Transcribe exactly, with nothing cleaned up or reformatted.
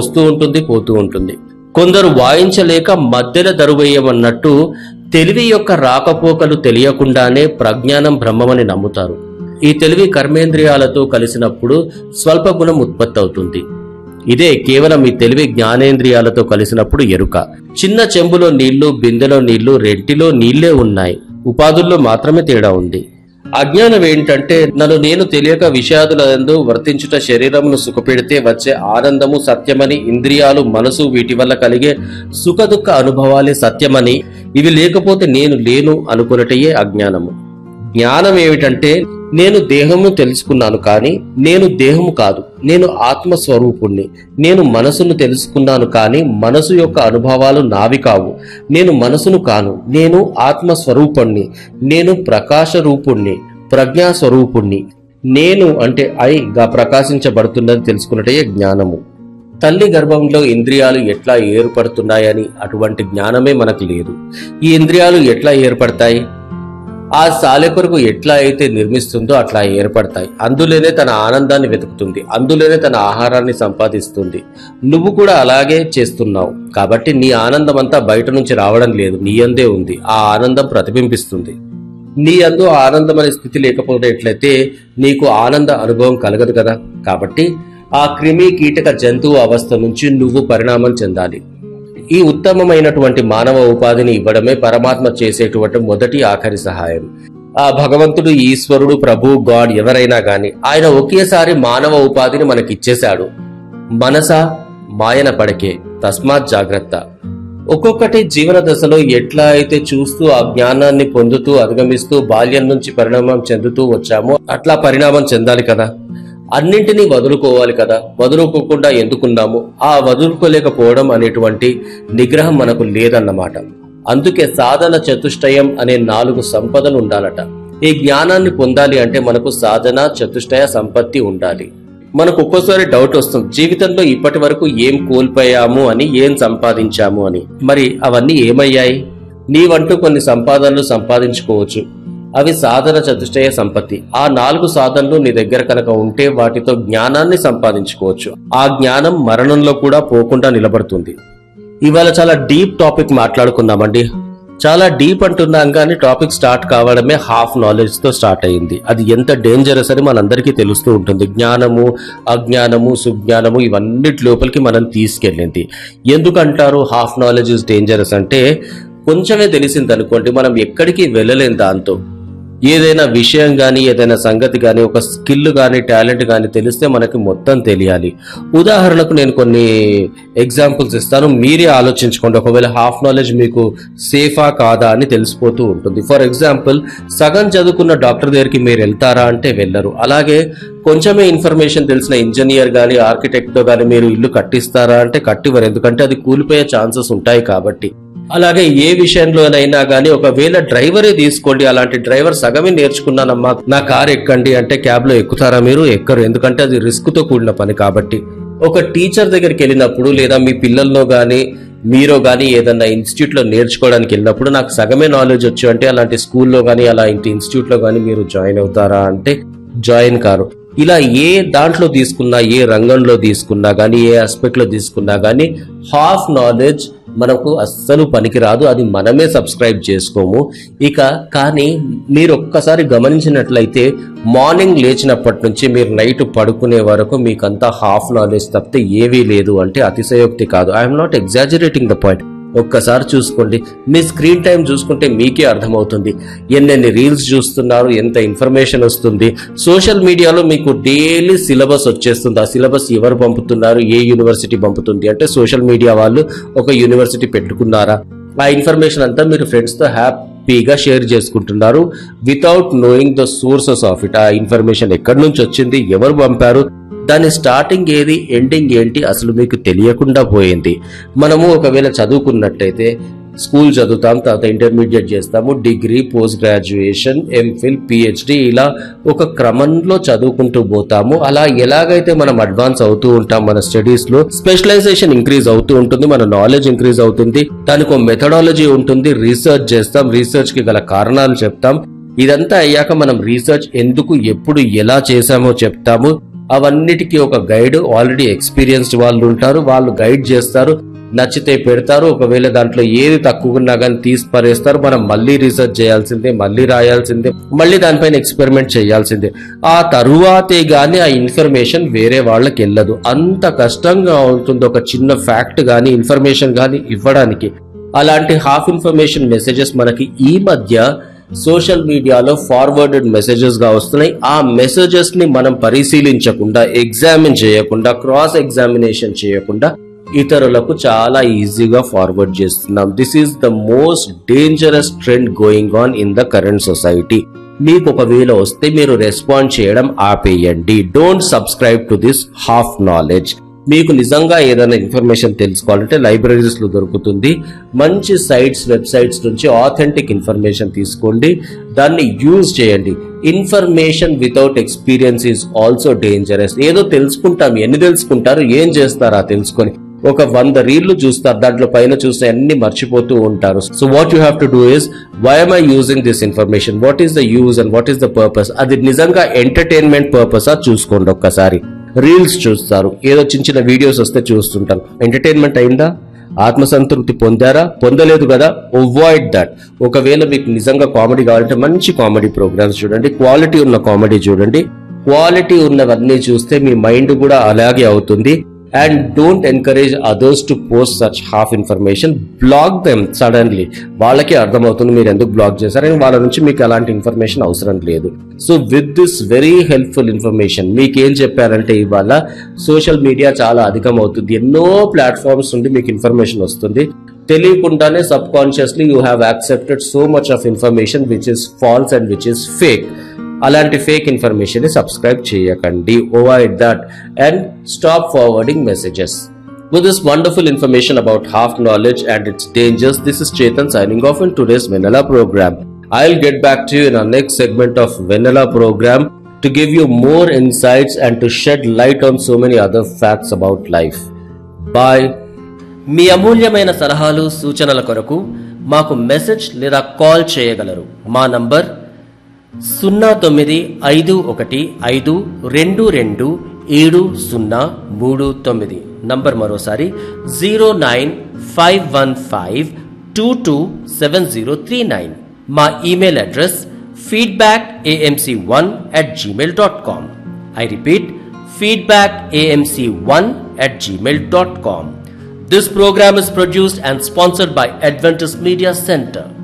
వస్తూ ఉంటుంది, పోతూ ఉంటుంది. కొందరు వాయించలేక మధ్యలో దరువేయమన్నట్టు తెలివి యొక్క రాకపోకలు తెలియకుండానే ప్రజ్ఞానం బ్రహ్మమని నమ్ముతారు. ఈ తెలివి కర్మేంద్రియాలతో కలిసినప్పుడు స్వల్ప గుణం ఉత్పత్తి అవుతుంది. ఇదే కేవలం ఈ తెలివి జ్ఞానేంద్రియాలతో కలిసినప్పుడు ఎరుక. చిన్న చెంబులో నీళ్లు, బిందెలో నీళ్లు, రెంటిలో నీళ్లే ఉన్నాయి, ఉపాధుల్లో మాత్రమే తేడా ఉంది. అజ్ఞానం ఏంటంటే నన్ను నేను తెలియక విషయాదులందు వర్తించుట శరీరమును సుఖపెడితే వచ్చే ఆనందము సత్యమని, ఇంద్రియాలు, మనసు వీటి వల్ల కలిగే సుఖ దుఃఖ అనుభవాలే సత్యమని, ఇవి లేకపోతే నేను లేను అనుకున్నటయే అజ్ఞానము. జ్ఞానం ఏమిటంటే నేను దేహమును తెలుసుకున్నాను కానీ నేను దేహము కాదు, నేను ఆత్మస్వరూపుణ్ణి. నేను మనసును తెలుసుకున్నాను కానీ మనసు యొక్క అనుభవాలు నావి కావు. నేను మనసును కాను, నేను ఆత్మస్వరూపుణ్ణి. నేను ప్రకాశ రూపుణ్ణి, ప్రజ్ఞాస్వరూపుణ్ణి. నేను అంటే ఐగా ప్రకాశించబడుతున్నది తెలుసుకున్నటే జ్ఞానము. తల్లి గర్భంలో ఇంద్రియాలు ఎట్లా ఏర్పడుతున్నాయని అటువంటి జ్ఞానమే మనకు లేదు. ఈ ఇంద్రియాలు ఎట్లా ఏర్పడతాయి? ఆ సాలెకొరకు ఎట్లా అయితే నిర్మిస్తుందో అట్లా ఏర్పడతాయి. అందులోనే తన ఆనందాన్ని వెతుకుతుంది, అందులోనే తన ఆహారాన్ని సంపాదిస్తుంది. నువ్వు కూడా అలాగే చేస్తున్నావు కాబట్టి నీ ఆనందం అంతా బయట నుంచి రావడం లేదు, నీ అందే ఉంది. ఆ ఆనందం ప్రతిబింబిస్తుంది. నీ అందు ఆనందం అనే స్థితి లేకపోయినట్లయితే నీకు ఆనంద అనుభవం కలగదు కదా. కాబట్టి ఆ క్రిమి కీటక జంతువు అవస్థ నుంచి నువ్వు పరిణామం చెందాలి. ఈ ఉత్తమమైనటువంటి మానవ ఉపాధిని ఇవ్వడమే పరమాత్మ చేసేటువంటి మొదటి ఆఖరి సహాయం. ఆ భగవంతుడు, ఈశ్వరుడు, ప్రభు, గాడ్ ఎవరైనా గాని ఆయన ఒకేసారి మానవ ఉపాధిని మనకి ఇచ్చేశాడు. మనస మాయన పడకే, తస్మాత్ జాగ్రత్త. ఒక్కొక్కటి జీవన దశలో ఎట్లా అయితే చూస్తూ ఆ జ్ఞానాన్ని పొందుతూ అధిగమిస్తూ బాల్యం నుంచి పరిణామం చెందుతూ వచ్చామో అట్లా పరిణామం చెందాలి కదా. అన్నింటినీ వదులుకోవాలి కదా. వదులుకోకుండా ఎందుకున్నాము? ఆ వదులుకోలేకపోవడం అనేటువంటి నిగ్రహం మనకు లేదన్నమాట. అందుకే సాధన చతుష్టయం అనే నాలుగు సంపదలు ఉండాలట. ఈ జ్ఞానాన్ని పొందాలి అంటే మనకు సాధన చతుష్టయ సంపత్తి ఉండాలి. మనకు ఒక్కోసారి డౌట్ వస్తుంది, జీవితంలో ఇప్పటి వరకు ఏం కోల్పోయాము అని, ఏం సంపాదించాము అని. మరి అవన్నీ ఏమయ్యాయి? నీవంటూ కొన్ని సంపాదనలు సంపాదించుకోవచ్చు, అవి సాధన చతుష్టయ సంపత్తి. ఆ నాలుగు సాధనలు నీ దగ్గర కనుక ఉంటే వాటితో జ్ఞానాన్ని సంపాదించుకోవచ్చు. ఆ జ్ఞానం మరణంలో కూడా పోకుండా నిలబడుతుంది. ఇవాళ చాలా డీప్ టాపిక్ మాట్లాడుకుందామండి. చాలా డీప్ అంటున్నాం కానీ టాపిక్ స్టార్ట్ కావడమే హాఫ్ నాలెడ్జ్ తో స్టార్ట్ అయింది. అది ఎంత డేంజరస్ అని మనందరికీ తెలుస్తూ ఉంటుంది. జ్ఞానము, అజ్ఞానము, సుజ్ఞానము ఇవన్నిటి లోపలికి మనం తీసుకెళ్ళింది. ఎందుకంటారు హాఫ్ నాలెడ్జ్ ఇస్ డేంజరస్ అంటే, కొంచెమే తెలిసింది అనుకోండి, మనం ఎక్కడికి వెళ్ళలేం. దాంతో ఏదైనా విషయం గానీ, ఏదైనా సంగతి గానీ, ఒక స్కిల్ గానీ, టాలెంట్ గానీ తెలిస్తే మనకి మొత్తం తెలియాలి. ఉదాహరణకు నేను కొన్ని ఎగ్జాంపుల్స్ ఇస్తాను, మీరే ఆలోచించుకోండి. ఒకవేళ హాఫ్ నాలెడ్జ్ మీకు సేఫా కాదా అని తెలిసిపోతూ ఉంటుంది. ఫర్ ఎగ్జాంపుల్, సగం చదువుకున్న డాక్టర్ దగ్గరికి మీరు వెళ్తారా అంటే వెళ్ళరు. అలాగే కొంచెమే ఇన్ఫర్మేషన్ తెలిసిన ఇంజనీర్ గానీ, ఆర్కిటెక్ట్ తో గానీ మీరు ఇల్లు కట్టిస్తారా అంటే కట్టివ్వరు, ఎందుకంటే అది కూలిపోయే ఛాన్సెస్ ఉంటాయి కాబట్టి. అలాగే ఏ విషయంలోనైనా గానీ ఒకవేళ డ్రైవరే తీసుకోండి, అలాంటి డ్రైవర్ సగమే నేర్చుకున్నానమ్మా నా కారు ఎక్కండి అంటే క్యాబ్ లో ఎక్కుతారా? మీరు ఎక్కరు, ఎందుకంటే అది రిస్క్ తో కూడిన పని కాబట్టి. ఒక టీచర్ దగ్గరికి వెళ్ళినప్పుడు లేదా మీ పిల్లల్లో గానీ మీరు గానీ ఏదన్నా ఇన్స్టిట్యూట్ లో నేర్చుకోవడానికి వెళ్ళినప్పుడు నాకు సగమే నాలెడ్జ్ వచ్చు అంటే అలాంటి స్కూల్లో గానీ అలాంటి ఇన్స్టిట్యూట్ లో గానీ మీరు జాయిన్ అవుతారా అంటే జాయిన్ కారు. ఇలా ఏ దాంట్లో తీసుకున్నా, ఏ రంగంలో తీసుకున్నా గానీ, ఏ ఆస్పెక్ట్ లో తీసుకున్నా గానీ హాఫ్ నాలెడ్జ్ మనకు అస్సలు పనికిరాదు. అది మనమే సబ్స్క్రైబ్ చేసుకోము. ఇక కానీ మీరు ఒక్కసారి గమనించినట్లయితే మార్నింగ్ లేచినప్పటి నుంచి మీరు నైట్ పడుకునే వరకు మీకంతా హాఫ్ నాలెడ్జ్ తప్పితే ఏవీ లేదు అంటే అతిశయోక్తి కాదు. I'm not exaggerating the point. ఒక్కసారి చూసుకోండి, మీ స్క్రీన్ టైం చూసుకుంటే మీకే అర్థమవుతుంది. ఎన్నెన్ని రీల్స్ చూస్తున్నారు, ఎంత ఇన్ఫర్మేషన్ వస్తుంది. సోషల్ మీడియాలో మీకు డైలీ సిలబస్ వచ్చేస్తుంది. ఆ సిలబస్ ఎవరు పంపుతున్నారు, ఏ యూనివర్సిటీ పంపుతుంది అంటే సోషల్ మీడియా వాళ్ళు ఒక యూనివర్సిటీ పెట్టుకున్నారా. ఆ ఇన్ఫర్మేషన్ అంతా మీరు ఫ్రెండ్స్ తో హ్యాపీగా షేర్ చేసుకుంటున్నారు without knowing the sources of it. ఆ ఇన్ఫర్మేషన్ ఎక్కడి నుంచి వచ్చింది, ఎవరు పంపారు, దాని స్టార్టింగ్ ఏది, ఎండింగ్ ఏంటి అసలు మీకు తెలియకుండా పోయింది. మనము ఒకవేళ చదువుకున్నట్టయితే స్కూల్ చదువుతాం, తర్వాత ఇంటర్మీడియట్ చేస్తాము, degree, post graduation, MPhil, PhD ఇలా ఒక క్రమంలో చదువుకుంటూ పోతాము. అలా ఎలాగైతే మనం అడ్వాన్స్ అవుతూ ఉంటాం మన స్టడీస్ లో, స్పెషలైజేషన్ ఇంక్రీజ్ అవుతూ ఉంటుంది, మన నాలెడ్జ్ ఇంక్రీజ్ అవుతుంది. దానికి ఒక మెథడాలజీ ఉంటుంది, రీసెర్చ్ చేస్తాం, రీసెర్చ్ కి గల కారణాలు చెప్తాం. ఇదంతా అయ్యాక మనం రీసెర్చ్ ఎందుకు, ఎప్పుడు, ఎలా చేశామో చెప్తాము. అవన్నిటికీ ఒక గైడ్, ఆల్రెడీ ఎక్స్పీరియన్స్డ్ వాళ్ళు ఉంటారు, వాళ్ళు గైడ్ చేస్తారు, నచ్చితే పెడతారు. ఒకవేళ దాంట్లో ఏది తక్కువన్నా కానీ తీసి పరేస్తారు. మనం మళ్ళీ రీసెర్చ్ చేయాల్సిందే, మళ్ళీ రాయాల్సిందే, మళ్ళీ దానిపైన ఎక్స్పెరిమెంట్ చేయాల్సిందే. ఆ తరువాతే గానీ ఆ ఇన్ఫర్మేషన్ వేరే వాళ్ళకి వెళ్ళదు. అంత కష్టంగా ఉంటుంది ఒక చిన్న ఫ్యాక్ట్ గానీ ఇన్ఫర్మేషన్ గానీ ఇవ్వడానికి. అలాంటి హాఫ్ ఇన్ఫర్మేషన్ మెసేజెస్ మనకి ఈ మధ్య సోషల్ మీడియాలో ఫార్వర్డెడ్ మెసేజెస్ గా వస్తున్నాయి. ఆ మెసేజెస్ ని మనం పరిశీలించకుండా, ఎగ్జామిన్ చేయకుండా, క్రాస్ ఎగ్జామినేషన్ చేయకుండా ఇతరులకు చాలా ఈజీగా ఫార్వర్డ్ చేస్తున్నాం. This is the most dangerous trend going on in the current society. మీకు ఒకవేళ వస్తే మీరు రెస్పాండ్ చేయడం ఆపేయండి. Don't subscribe to this half knowledge. మీకు నిజంగా ఏదైనా ఇన్ఫర్మేషన్ తెలుసుకోవాలంటే లైబ్రరీస్ లో దొరుకుతుంది. మంచి సైట్స్, వెబ్సైట్స్ నుంచి ఆథెంటిక్ ఇన్ఫర్మేషన్ తీసుకోండి, దాన్ని యూజ్ చేయండి. Information without experience is also dangerous. ఏదో తెలుసుకుంటాం, ఎన్ని తెలుసుకుంటారు, ఏం చేస్తారా తెలుసుకొని ఒక వంద రీళ్లు చూస్తారు, దాంట్లో పైన చూస్తే అన్ని మర్చిపోతూ ఉంటారు. So what you have to do is, why am I using this information, what is the use and what is the purpose. అది నిజంగా ఎంటర్టైన్మెంట్ పర్పసా చూసుకోండి. ఒక్కసారి రీల్స్ చూస్తారు, ఏదో చిన్న చిన్న వీడియోస్ వస్తే చూస్తుంటారు, ఎంటర్టైన్మెంట్ అయిందా, ఆత్మసంతృప్తి పొందారా, పొందలేదు కదా, అవాయిడ్ దట్. ఒకవేళ మీకు నిజంగా కామెడీ కావాలంటే మంచి కామెడీ ప్రోగ్రామ్స్ చూడండి, క్వాలిటీ ఉన్న కామెడీ చూడండి. క్వాలిటీ ఉన్నవన్నీ చూస్తే మీ మైండ్ కూడా అలాగే అవుతుంది. And don't encourage others to post such half information. Block them suddenly. వాళ్ళకి అర్థమవుతుంది మీరు ఎందుకు బ్లాక్ చేశారని, వాళ్ళ నుంచి మీకు అలాంటి ఇన్ఫర్మేషన్ అవసరం లేదు. So with this very helpful information మీకేం చెప్పారంటే, ఇవాళ సోషల్ మీడియా చాలా అధికం అవుతుంది, ఎన్నో ప్లాట్ఫామ్స్ నుండి మీకు ఇన్ఫర్మేషన్ వస్తుంది. తెలియకుండానే sub consciously you have accepted so much of information which is false and which is fake. అలాంటి ఫేక్ ఇన్ఫర్మేషన్ ని సబ్స్క్రైబ్ చేయకండి. Avoid that and stop forwarding messages. With this wonderful information about half knowledge and its dangers, this is Chetan signing off in today's Vanilla program. I'll get back to you in our next segment of Vanilla program to give you more insights and to shed light on so many other facts about life. Bye. మీ అమూల్యమైన సలహాలు, సూచనల కొరకు మాకు message లేదా call చేయగలరు. మా number సున్నా తొమ్మిది ఐదు ఒకటి ఐదు రెండు రెండు ఏడు సున్నా మూడు తొమ్మిది. నంబర్ మరోసారి zero nine five one five two two seven zero three nine. మా email address feedback AMC one at Gmail dot com. I repeat, feedback AMC one at Gmail dot com. This program is produced and sponsored by Adventist Media Center.